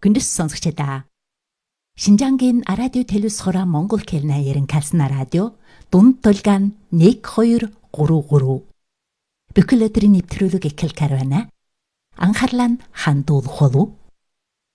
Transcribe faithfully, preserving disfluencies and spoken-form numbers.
Күндес сонсогчдаа. Шинжангийн радио телевизхора Монгол хэлний ярин калсна радио дунд толгойн нэг хоёр гурав гурав. Бүхэл өдрийн нэвтрүүлэг эхэл карвана. Анхаарлаа хандуулах болов.